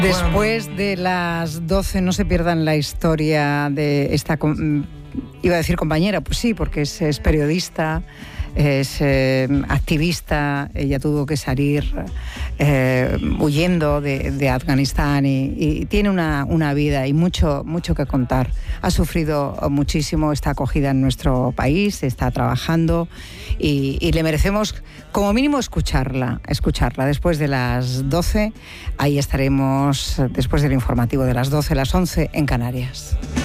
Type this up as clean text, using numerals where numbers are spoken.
Después de las 12 no se pierdan la historia de esta, iba a decir compañera, pues sí, porque es periodista, es activista. Ella tuvo que salir huyendo de Afganistán y tiene una vida y mucho que contar. Ha sufrido muchísimo, está acogida en nuestro país, está trabajando y le merecemos como mínimo escucharla. Después de las 12, ahí estaremos después del informativo de las 12, las 11 en Canarias.